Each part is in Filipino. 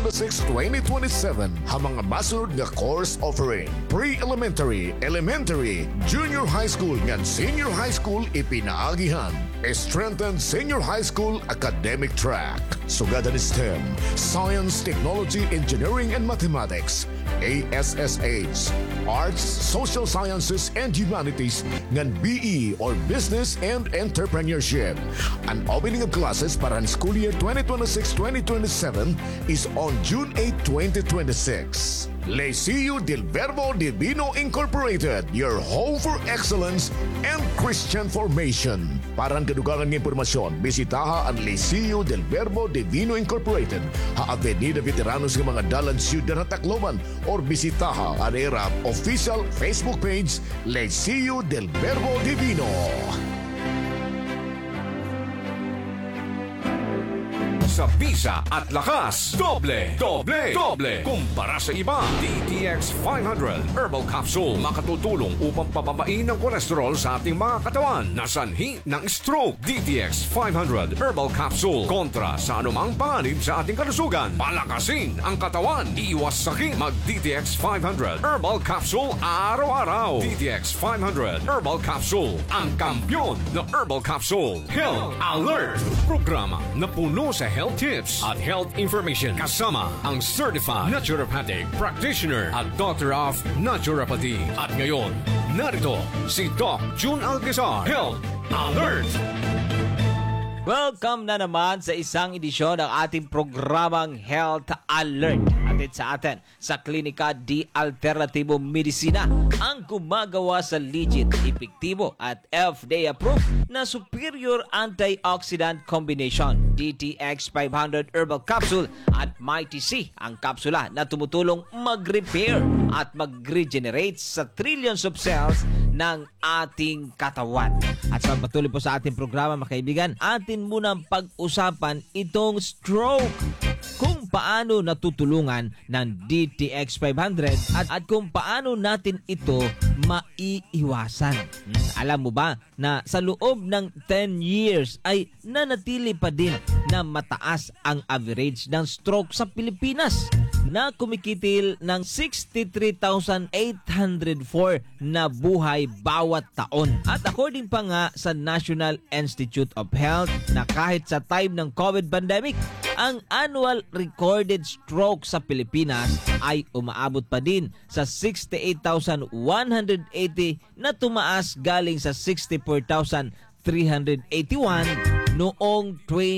2026-2027 ang mga masunod nga course offering. Pre-elementary, elementary, junior high school ngan senior high school ipinaagihan. Strengthened senior high school academic track. Sugadan STEM, Science, Technology, Engineering, and Mathematics. ASSH, Arts, Social Sciences, and Humanities ngan BE or Business and Entrepreneurship. An opening of classes para ang school year 2026-2027 is on June 8, 2026. Liceo del Verbo Divino Incorporated, your home for excellence and Christian formation. Para ang kadugangan ng impormasyon, bisitaha ang Liceo del Verbo Divino Incorporated, ha Avenida Veteranos ng mga dalan Ciudad Tacloban, or bisitaha ang ERAP official Facebook page, Liceo del Verbo Divino. Sa bisa at lakas, doble kumpara sa iba. DTX 500 Herbal Capsule makatutulong upang pababain ang kolesterol sa ating mga katawan na sanhi ng stroke. DTX 500 Herbal Capsule kontra sa anumang panganib sa ating kalusugan. Palakasin ang katawan, iwas sakit. Mag DTX 500 Herbal Capsule araw-araw. DTX 500 Herbal Capsule, ang kampyon na Herbal Capsule. Health Alert, programa na puno sa health tips at health information kasama ang certified naturopathic practitioner at doctor of naturopathy. At ngayon, narito si Doc June Alcazar. Health Alert! Welcome na naman sa isang edisyon ng ating programang Health Alert. Atid sa atin sa Klinika di Alternatibo Medicina, ang gumagawa sa legit, epektibo at FDA-approved na superior antioxidant combination. DTX 500 Herbal Capsule at Mighty C, ang kapsula na tumutulong mag-repair at mag-regenerate sa trillions of cells ng ating katawan. At sa patuloy po sa ating programa, mga kaibigan, atin munang pag-usapan itong stroke. Kung paano natutulungan ng DTX 500 at kung paano natin ito maiiwasan. Alam mo ba na sa loob ng 10 years ay nanatili pa din na mataas ang average ng stroke sa Pilipinas, na kumikitil ng 63,804 na buhay bawat taon. At according pa nga sa National Institute of Health, na kahit sa time ng COVID pandemic, ang annual recorded stroke sa Pilipinas ay umaabot pa din sa 68,180 na tumaas galing sa 64,381 noong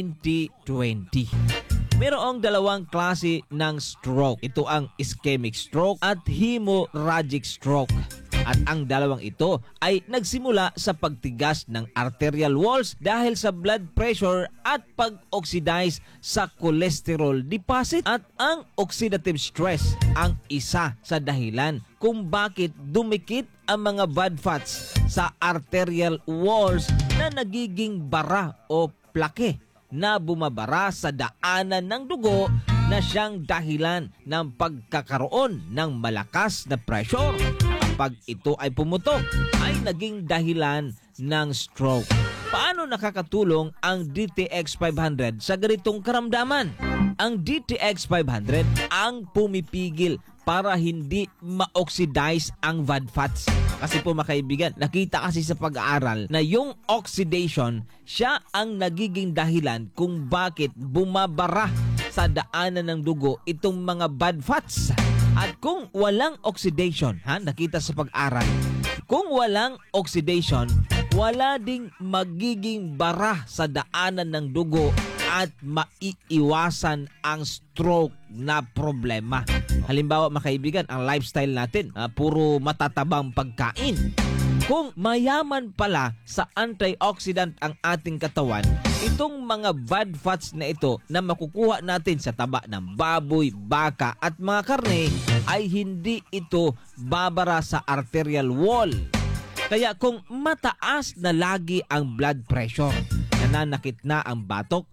2020. Mayroong dalawang klase ng stroke. Ito ang ischemic stroke at hemorrhagic stroke. At ang dalawang ito ay nagsimula sa pagtigas ng arterial walls dahil sa blood pressure at pag-oxidize sa cholesterol deposit. At ang oxidative stress ang isa sa dahilan kung bakit dumikit ang mga bad fats sa arterial walls na nagiging bara o plaque na bumabara sa daanan ng dugo na siyang dahilan ng pagkakaroon ng malakas na pressure. Kapag ito ay pumutok, ay naging dahilan ng stroke. Paano nakakatulong ang DTX 500 sa ganitong karamdaman? Ang DTX 500 ang pumipigil para hindi ma-oxidize ang bad fats. Kasi po, mga kaibigan, nakita kasi sa pag-aaral na yung oxidation, siya ang nagiging dahilan kung bakit bumabara sa daanan ng dugo itong mga bad fats. At kung walang oxidation, nakita sa pag-aaral, kung walang oxidation, wala ding magiging bara sa daanan ng dugo at maiiwasan ang stroke na problema. Halimbawa, mga kaibigan, ang lifestyle natin, puro matatabang pagkain. Kung mayaman pala sa antioxidant ang ating katawan, itong mga bad fats na ito na makukuha natin sa taba ng baboy, baka at mga karne ay hindi ito babara sa arterial wall. Kaya kung mataas na lagi ang blood pressure, nananakit na ang batok,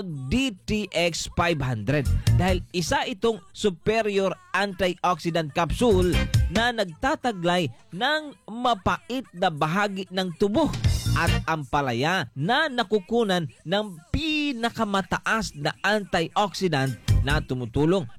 mag-DTX 500 dahil isa itong superior antioxidant capsule na nagtataglay ng mapait na bahagi ng tubo at ampalaya na nakukunan ng pinakamataas na antioxidant na tumutulong